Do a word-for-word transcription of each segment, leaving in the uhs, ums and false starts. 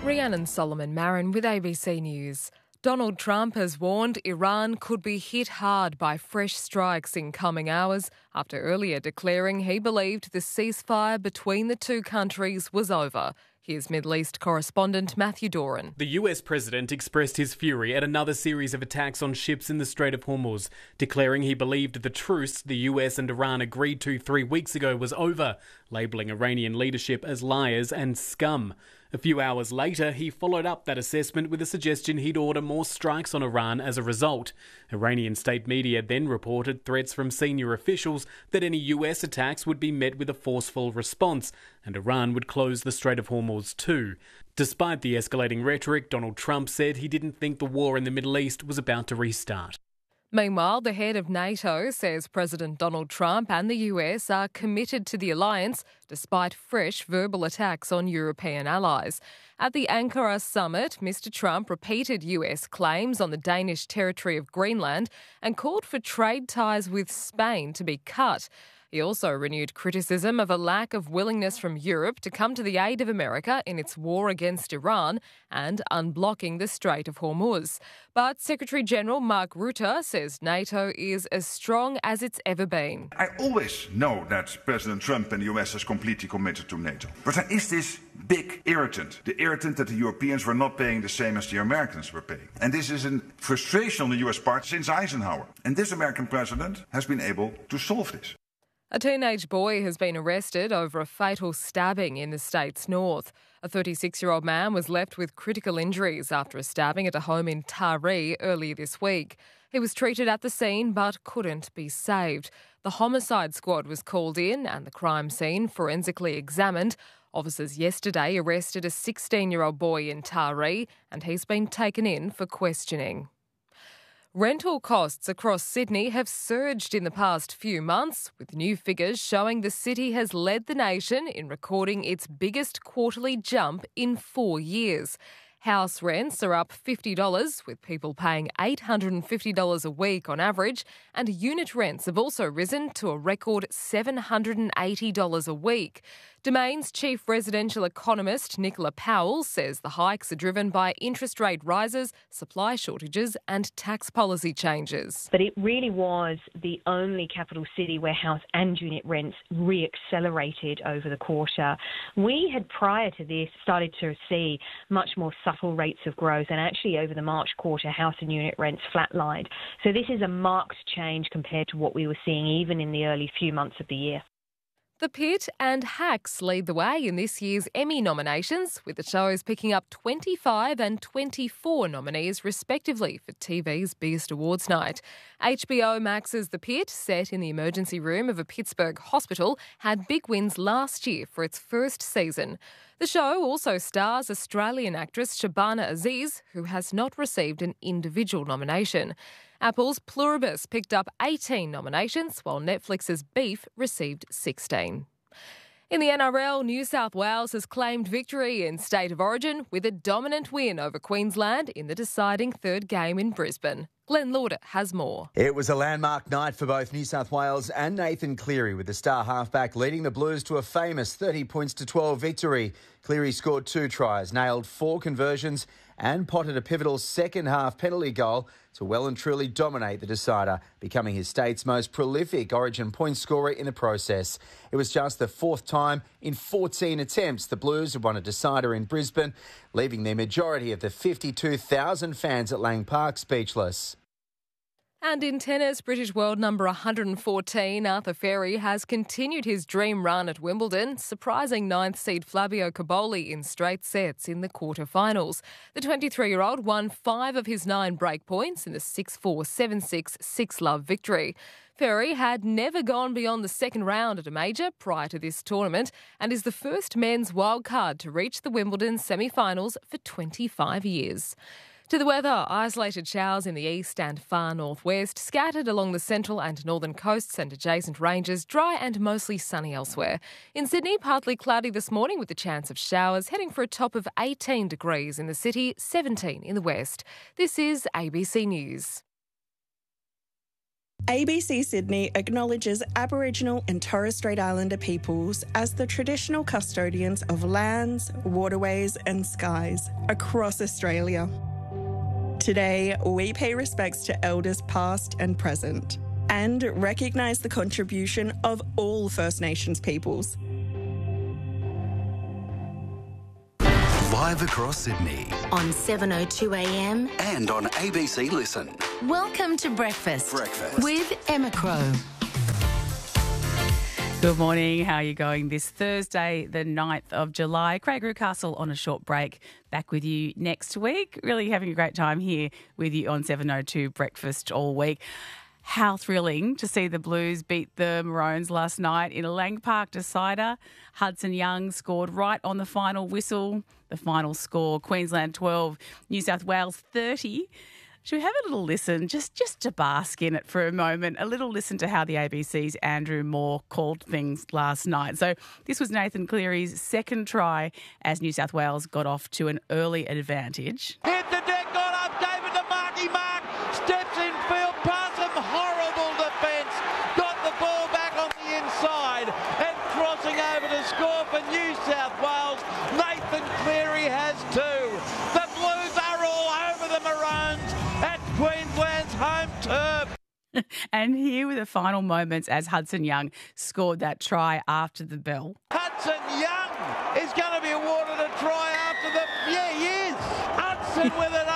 Rhiannon Solomon Marin with A B C News. Donald Trump has warned Iran could be hit hard by fresh strikes in coming hours after earlier declaring he believed the ceasefire between the two countries was over. Here's Middle East correspondent Matthew Doran. The U S president expressed his fury at another series of attacks on ships in the Strait of Hormuz, declaring he believed the truce the U S and Iran agreed to three weeks ago was over, labelling Iranian leadership as liars and scum. A few hours later, he followed up that assessment with a suggestion he'd order more strikes on Iran as a result. Iranian state media then reported threats from senior officials that any U S attacks would be met with a forceful response, and Iran would close the Strait of Hormuz too. Despite the escalating rhetoric, Donald Trump said he didn't think the war in the Middle East was about to restart. Meanwhile, the head of NATO says President Donald Trump and the U S are committed to the alliance despite fresh verbal attacks on European allies. At the Ankara summit, Mister Trump repeated U S claims on the Danish territory of Greenland and called for trade ties with Spain to be cut. He also renewed criticism of a lack of willingness from Europe to come to the aid of America in its war against Iran and unblocking the Strait of Hormuz. But Secretary-General Mark Rutte says NATO is as strong as it's ever been. I always know that President Trump and the U S is completely committed to NATO. But there is this big irritant, the irritant that the Europeans were not paying the same as the Americans were paying. And this is a frustration on the U S part since Eisenhower. And this American president has been able to solve this. A teenage boy has been arrested over a fatal stabbing in the state's north. A thirty-six-year-old man was left with critical injuries after a stabbing at a home in Taree earlier this week. He was treated at the scene but couldn't be saved. The homicide squad was called in and the crime scene forensically examined. Officers yesterday arrested a sixteen-year-old boy in Taree and he's been taken in for questioning. Rental costs across Sydney have surged in the past few months, with new figures showing the city has led the nation in recording its biggest quarterly jump in four years. House rents are up fifty dollars, with people paying eight hundred fifty dollars a week on average, and unit rents have also risen to a record seven hundred eighty dollars a week. Domain's chief residential economist Nicola Powell says the hikes are driven by interest rate rises, supply shortages and tax policy changes. But it really was the only capital city where house and unit rents re-accelerated over the quarter. We had prior to this started to see much more subtle rates of growth, and actually over the March quarter house and unit rents flatlined. So this is a marked change compared to what we were seeing even in the early few months of the year. The Pit and Hacks lead the way in this year's Emmy nominations, with the shows picking up twenty-five and twenty-four nominees respectively for T V's biggest awards night. H B O Max's The Pit, set in the emergency room of a Pittsburgh hospital, had big wins last year for its first season. The show also stars Australian actress Shabana Aziz, who has not received an individual nomination. Apple's Pluribus picked up eighteen nominations, while Netflix's Beef received sixteen. In the N R L, New South Wales has claimed victory in State of Origin with a dominant win over Queensland in the deciding third game in Brisbane. Glenn Lauder has more. It was a landmark night for both New South Wales and Nathan Cleary, with the star halfback leading the Blues to a famous thirty points to twelve victory. Cleary scored two tries, nailed four conversions and potted a pivotal second-half penalty goal to well and truly dominate the decider, becoming his state's most prolific Origin point scorer in the process. It was just the fourth time in fourteen attempts the Blues had won a decider in Brisbane, leaving the majority of the fifty-two thousand fans at Lang Park speechless. And in tennis, British world number one hundred fourteen, Arthur Ferry, has continued his dream run at Wimbledon, surprising ninth seed Flavio Cobolli in straight sets in the quarterfinals. The twenty-three-year-old won five of his nine break points in the six four, seven six, six love victory. Ferry had never gone beyond the second round at a major prior to this tournament and is the first men's wildcard to reach the Wimbledon semi-finals for twenty-five years. To the weather, isolated showers in the east and far northwest, scattered along the central and northern coasts and adjacent ranges, dry and mostly sunny elsewhere. In Sydney, partly cloudy this morning with a chance of showers, heading for a top of eighteen degrees in the city, seventeen in the west. This is A B C News. A B C Sydney acknowledges Aboriginal and Torres Strait Islander peoples as the traditional custodians of lands, waterways and skies across Australia. Today, we pay respects to Elders past and present and recognise the contribution of all First Nations peoples. Live across Sydney on seven oh two A M and on A B C Listen. Welcome to Breakfast, Breakfast. with Emma Crow. Good morning. How are you going this Thursday, the ninth of July? Craig Rucastle on a short break. Back with you next week. Really having a great time here with you on seven oh two Breakfast all week. How thrilling to see the Blues beat the Maroons last night in a Lang Park decider. Hudson Young scored right on the final whistle. The final score, Queensland twelve, New South Wales thirty. Should we have a little listen, just, just to bask in it for a moment, a little listen to how the A B C's Andrew Moore called things last night. So this was Nathan Cleary's second try as New South Wales got off to an early advantage. Hit the deck, got up, David to Marky Mark, steps in field, past him, horrible defence, got the ball back on the inside and crossing over to score for New South Wales. Nathan Cleary has two. The Blues are all over the Maroons at Queensland's home turf. And here were the final moments as Hudson Young scored that try after the bell. Hudson Young is going to be awarded a try after the... Yeah, he is. Hudson with an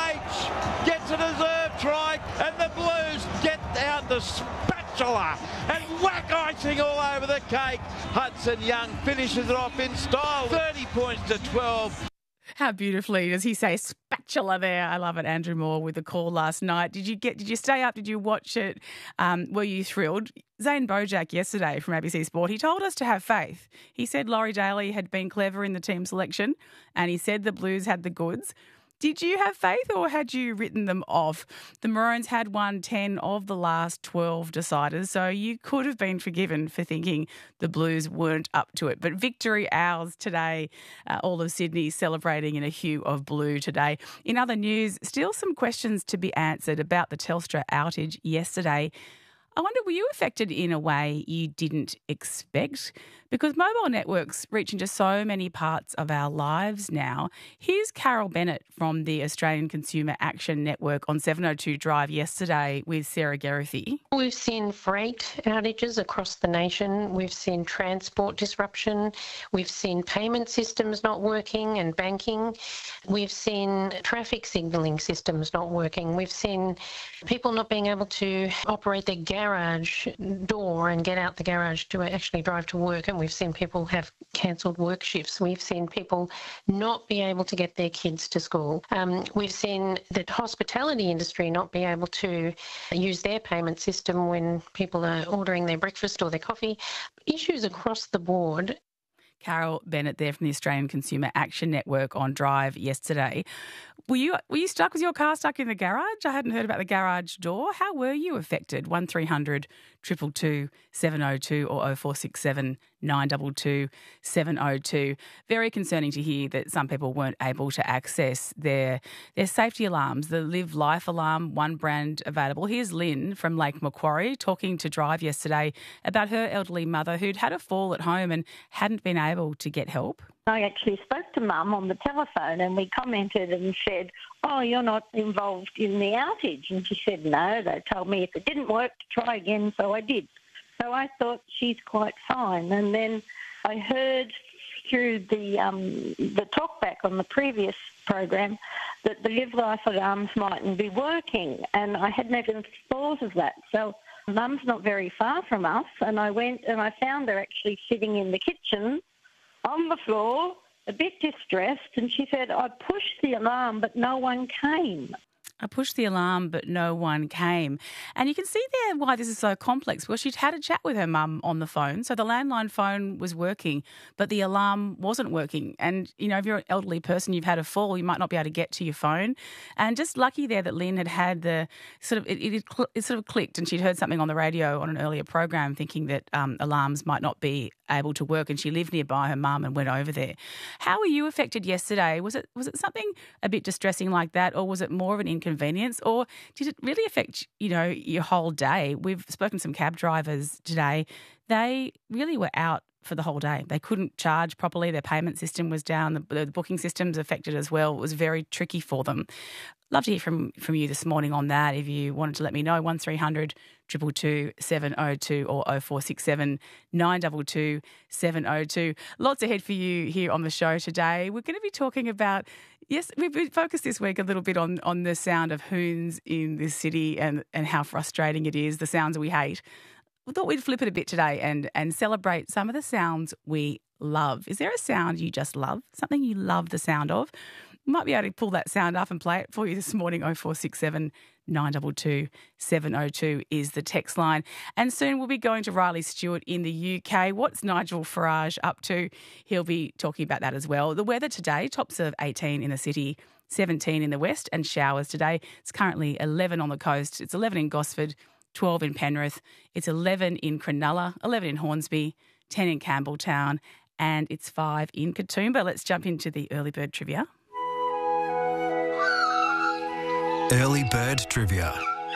H gets a deserved try and the Blues get out the spatula and whack icing all over the cake. Hudson Young finishes it off in style, thirty points to twelve. How beautifully does he say spatula there? I love it. Andrew Moore with the call last night. Did you get? Did you stay up? Did you watch it? Um, were you thrilled? Zane Bojack yesterday from A B C Sport, he told us to have faith. He said Laurie Daly had been clever in the team selection and he said the Blues had the goods. Did you have faith or had you written them off? The Maroons had won ten of the last twelve deciders, so you could have been forgiven for thinking the Blues weren't up to it. But victory ours today, uh, all of Sydney celebrating in a hue of blue today. In other news, still some questions to be answered about the Telstra outage yesterday. I wonder, were you affected in a way you didn't expect? Because mobile networks reach into so many parts of our lives now. Here's Carol Bennett from the Australian Consumer Action Network on seven oh two Drive yesterday with Sarah Geraghty. We've seen freight outages across the nation. We've seen transport disruption. We've seen payment systems not working and banking. We've seen traffic signalling systems not working. We've seen people not being able to operate their garage door and get out the garage to actually drive to work. And we've seen people have cancelled work shifts. We've seen people not be able to get their kids to school. Um, we've seen the hospitality industry not be able to use their payment system when people are ordering their breakfast or their coffee. Issues across the board. Carol Bennett there from the Australian Consumer Action Network on Drive yesterday. Were you were you stuck? Was your car stuck in the garage? I hadn't heard about the garage door. How were you affected? one three hundred two two two seven oh two or oh four six seven nine two two seven oh two. Very concerning to hear that some people weren't able to access their their safety alarms. The Live Life alarm, one brand available. Here's Lynn from Lake Macquarie talking to Drive yesterday about her elderly mother who'd had a fall at home and hadn't been able to get help. I actually spoke to Mum on the telephone and we commented and said, oh, you're not involved in the outage. And she said, no, they told me if it didn't work to try again, so I did. So I thought she's quite fine. And then I heard through the um, the talkback on the previous program that the Live Life alarms mightn't be working, and I hadn't even thought of that. So Mum's not very far from us, and I went and I found her actually sitting in the kitchen on the floor, a bit distressed, and she said, I pushed the alarm, but no one came. I pushed the alarm, but no one came. And you can see there why this is so complex. Well, she'd had a chat with her mum on the phone. So the landline phone was working, but the alarm wasn't working. And, you know, if you're an elderly person, you've had a fall, you might not be able to get to your phone. And just lucky there that Lynn had had the sort of, it, it, it sort of clicked and she'd heard something on the radio on an earlier program thinking that um, alarms might not be able to work, and she lived nearby her mum and went over there. How were you affected yesterday? Was it was it something a bit distressing like that, or was it more of an inconvenience inconvenience, or did it really affect, you know, your whole day? We've spoken to some cab drivers today. They really were out for the whole day. They couldn't charge properly. Their payment system was down. The, the booking system's affected as well. It was very tricky for them. Love to hear from, from you this morning on that. If you wanted to let me know, one three hundred two two two seven oh two or oh four six seven nine two two seven oh two. Lots ahead for you here on the show today. We're going to be talking about, yes, we've been focused this week a little bit on, on the sound of hoons in this city and, and how frustrating it is, the sounds we hate. We thought we'd flip it a bit today and, and celebrate some of the sounds we love. Is there a sound you just love, something you love the sound of? Might be able to pull that sound up and play it for you this morning. oh four six seven nine two two seven oh two is the text line. And soon we'll be going to Riley Stewart in the U K. What's Nigel Farage up to? He'll be talking about that as well. The weather today, tops of eighteen in the city, seventeen in the west, and showers today. It's currently eleven on the coast. It's eleven in Gosford, twelve in Penrith. It's eleven in Cronulla, eleven in Hornsby, ten in Campbelltown, and it's five in Katoomba. Let's jump into the early bird trivia. Early bird trivia.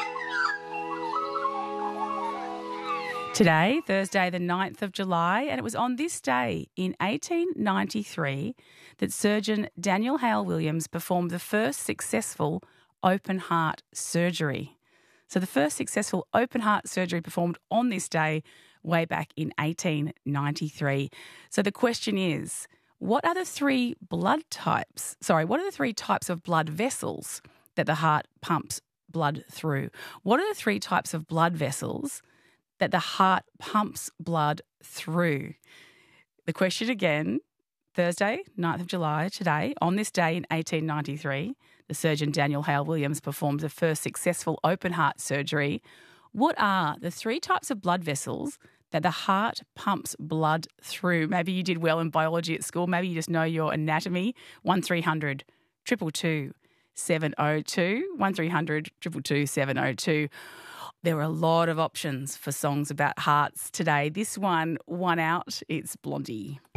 Today, Thursday the ninth of July, and it was on this day in eighteen ninety-three that surgeon Daniel Hale-Williams performed the first successful open heart surgery. So the first successful open heart surgery performed on this day way back in eighteen ninety-three. So the question is, what are the three blood types? Sorry, what are the three types of blood vessels that the heart pumps blood through? What are the three types of blood vessels that the heart pumps blood through? The question again, Thursday, ninth of July, today, on this day in eighteen ninety-three, the surgeon Daniel Hale-Williams performed the first successful open heart surgery. What are the three types of blood vessels that the heart pumps blood through? Maybe you did well in biology at school. Maybe you just know your anatomy. one three hundred two two two seven oh two, one three hundred two two two seven oh two. There were a lot of options for songs about hearts today. This one won out. It's Blondie.